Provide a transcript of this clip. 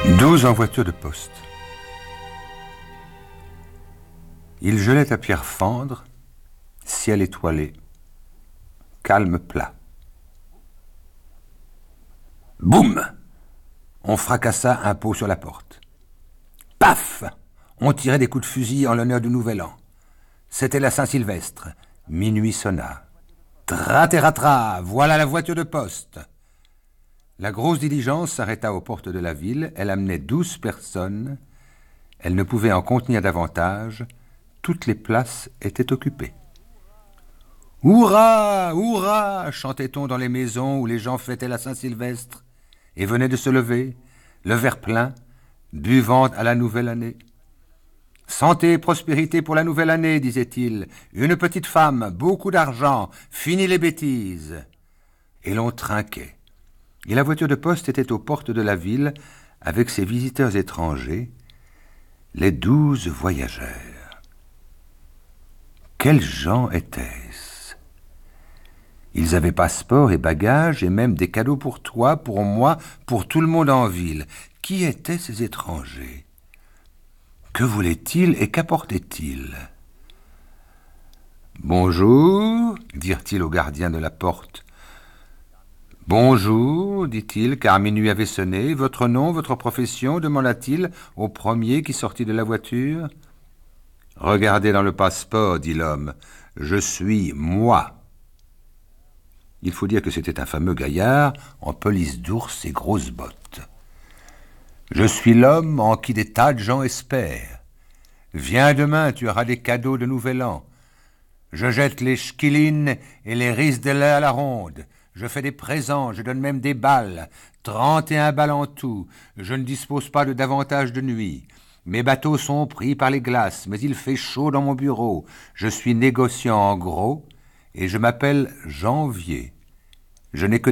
12 en voiture de poste. Il gelait à Pierrefiandre, ciel étoilé, calme plat. Boum! On fracassa un pot sur la porte. Paf! On tirait des coups de fusil en l'honneur du Nouvel An. C'était la Saint-Sylvestre. Minuit sonna. Tra-terra-tra! Voilà la voiture de poste. La grosse diligence s'arrêta aux portes de la ville. Elle amenait 12 personnes. Elle ne pouvait en contenir davantage. Toutes les places étaient occupées. « Hourra! Hourra !» chantait-on dans les maisons où les gens fêtaient la Saint-Sylvestre et venaient de se lever, le verre plein, buvant à la nouvelle année. « Santé et prospérité pour la nouvelle année, disait-il. Une petite femme, beaucoup d'argent, fini les bêtises. » Et l'on trinquait. Et la voiture de poste était aux portes de la ville avec ses visiteurs étrangers, les 12 voyageurs. Quels gens étaient-ce? Ils avaient passeport et bagages et même des cadeaux pour toi, pour moi, pour tout le monde en ville. Qui étaient ces étrangers? Que voulaient-ils et qu'apportaient-ils? « Bonjour, dirent-ils au gardien de la porte. « Bonjour, dit-il, car minuit avait sonné. Votre nom, votre profession, demanda-t-il au premier qui sortit de la voiture. « Regardez dans le passeport, dit l'homme. Je suis moi. » Il faut dire que c'était un fameux gaillard en pelisse d'ours et grosses bottes. « Je suis l'homme en qui des tas de gens espèrent. Viens demain, tu auras des cadeaux de Nouvel An. Je jette les schkilines et les risdelets à la ronde. Je fais des présents, je donne même des balles, 31 balles en tout. Je ne dispose pas de davantage de nuit. Mes bateaux sont pris par les glaces, mais il fait chaud dans mon bureau. Je suis négociant en gros et je m'appelle Janvier. Je n'ai que